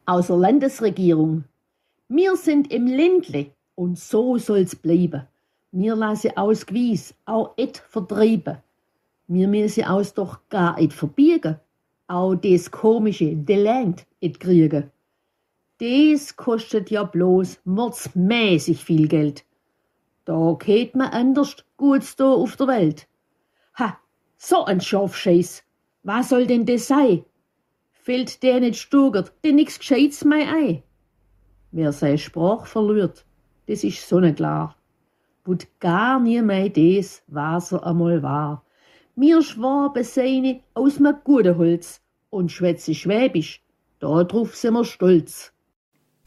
aus der Landesregierung. Wir sind im Ländle und so soll's bleiben. Wir lassen aus Gwies auch et vertreiben. Wir müssen aus doch gar et verbiegen. Auch des komische de Land et kriegen. Des kostet ja bloß mordsmäßig viel Geld. Da geht man anders Guts da auf der Welt. Ha, so ein Schafscheiß. Was soll denn das sein? Fällt der nicht stugert, denn nix Gescheites mehr ein. Wer seine Sprach verliert, das ist sonnenklar. Wut gar nie mehr des, was er einmal war. Mir Schwaben seine aus m guten Holz und schwätze Schwäbisch, da drauf sind wir stolz.